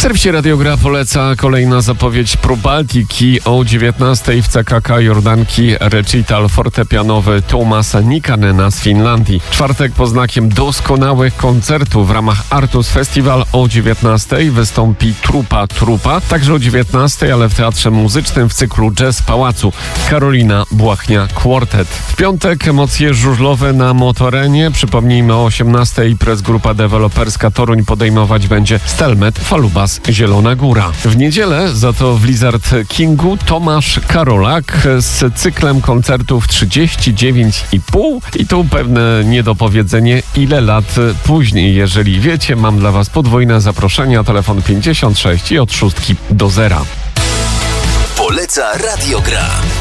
W serwisie Radiogra poleca kolejna zapowiedź ProBaltiki o 19:00 w CKK Jordanki recital fortepianowy Tomasa Nikanena z Finlandii. Czwartek pod znakiem doskonałych koncertów w ramach Artus Festival o 19:00 wystąpi Trupa, także o 19:00, ale w Teatrze Muzycznym w cyklu Jazz Pałacu Karolina Błachnia Quartet. W piątek emocje żużlowe na Motorenie. Przypomnijmy, o 18:00 Press Grupa Deweloperska Toruń podejmować będzie Stelmet Falubas Zielona Góra. W niedzielę za to w Lizard Kingu Tomasz Karolak z cyklem koncertów 39,5 i tu pewne niedopowiedzenie, ile lat później. Jeżeli wiecie, mam dla Was podwójne zaproszenia, telefon 56 i od 6 do 0. Poleca Radiogra.